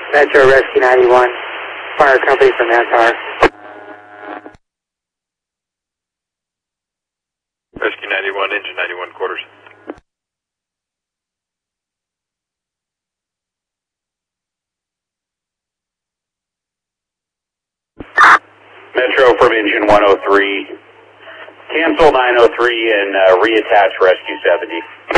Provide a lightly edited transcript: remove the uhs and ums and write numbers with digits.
Metro Rescue 91, fire company from Mantar. Rescue 91, engine 91 quarters. Metro from engine 103. Cancel 903 and reattach Rescue 70.